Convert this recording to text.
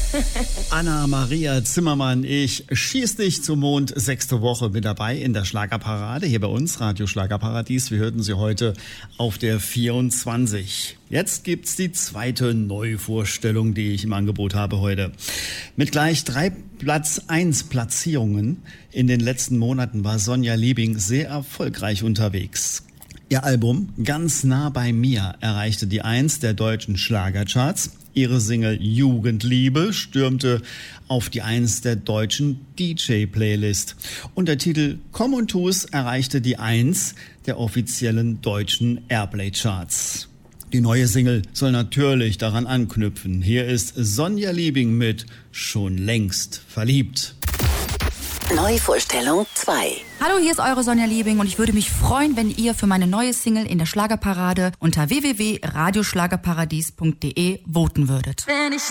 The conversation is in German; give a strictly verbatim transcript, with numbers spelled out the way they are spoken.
Anna-Maria Zimmermann, ich schieß dich zum Mond, sechste Woche mit dabei in der Schlagerparade hier bei uns, Radio Schlagerparadies. Wir hörten sie heute auf der vierundzwanzig. Jetzt gibt's die zweite Neuvorstellung, die ich im Angebot habe heute. Mit gleich drei Platz eins Platzierungen in den letzten Monaten war Sonja Liebing sehr erfolgreich unterwegs. Ihr Album Ganz nah bei mir erreichte die Eins der deutschen Schlagercharts. Ihre Single Jugendliebe stürmte auf die Eins der deutschen D J-Playlist. Und der Titel Komm und tu's erreichte die Eins der offiziellen deutschen Airplay-Charts. Die neue Single soll natürlich daran anknüpfen. Hier ist Sonja Liebing mit Schon längst verliebt. Neuvorstellung zwei. Hallo, hier ist eure Sonja Liebing und ich würde mich freuen, wenn ihr für meine neue Single in der Schlagerparade unter w w w punkt radioschlagerparadies punkt de voten würdet. Wenn ich